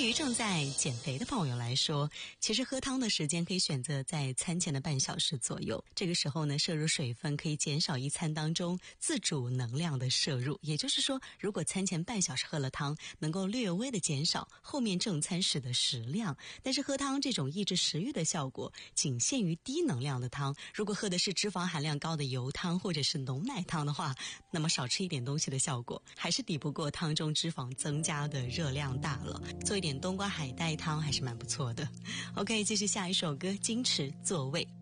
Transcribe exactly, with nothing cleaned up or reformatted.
于正在减肥的朋友来说，其实喝汤的时间可以选择在餐前的半小时左右。这个时候呢，摄入水分可以减少一餐当中自主能量的摄入。也就是说，如果餐前半小时喝了汤，能够略微的减少后面正餐时的食量。但是喝汤这种抑制食欲的效果仅限于低能量的汤。如果喝的是脂肪含量高的油汤或者是浓奶汤的话，那么少吃一点东西的效果还是抵不过汤中脂肪增加的热量大了。做一点冬瓜海带汤还是蛮不错的。OK， 继续下一首歌，矜持座位。